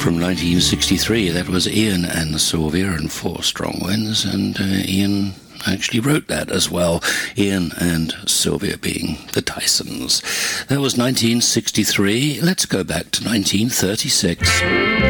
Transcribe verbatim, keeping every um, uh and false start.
from nineteen sixty-three. That was Ian and Sylvia and Four Strong Winds, and uh, Ian actually wrote that as well. Ian and Sylvia being the Tysons. That was nineteen sixty-three. Let's go back to nineteen thirty-six.